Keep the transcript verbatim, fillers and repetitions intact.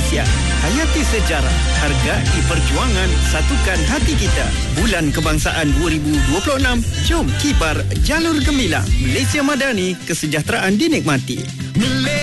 Malaysia. Hayati sejarah, hargai perjuangan, satukan hati kita. Bulan Kebangsaan dua ribu dua puluh enam, jom kibar jalur gemilang. Malaysia Madani, kesejahteraan dinikmati.